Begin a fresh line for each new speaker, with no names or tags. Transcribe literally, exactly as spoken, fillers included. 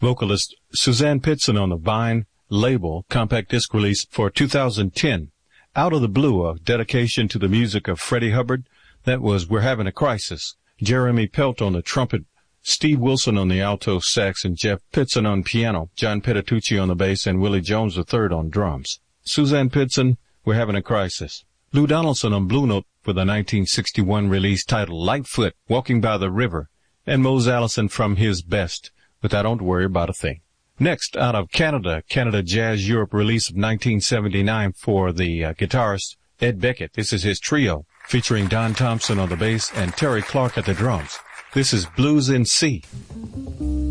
Vocalist Suzanne Pitson on the Vine label compact disc release for two thousand ten. Out of the Blue, a dedication to the music of Freddie Hubbard. That was We're Having a Crisis. Jeremy Pelt on the trumpet, Steve Wilson on the alto sax, and Jeff Pitson on piano, John Petitucci on the bass, and Willie Jones the third on drums. Suzanne Pitson, We're Having a Crisis. Lou Donaldson on Blue Note for the nineteen sixty-one release titled Lightfoot, Walking by the River, and Mose Allison from his best, with I Don't Worry About a Thing. Next, out of Canada, Canada Jazz Europe release of nineteen seventy-nine for the uh, guitarist Ed Beckett. This is his trio, featuring Don Thompson on the bass and Terry Clark at the drums. This is Blues in C.